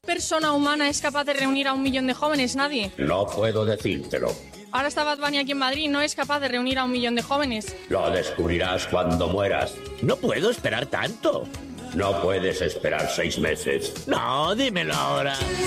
persona humana es capaz de reunir a 1 millón de jóvenes? Nadie. No puedo decírtelo. Ahora está Bad Bunny aquí en Madrid, no es capaz de reunir a 1 millón de jóvenes. Lo descubrirás cuando mueras. No puedo esperar tanto. No puedes esperar 6 meses. No, dímelo ahora.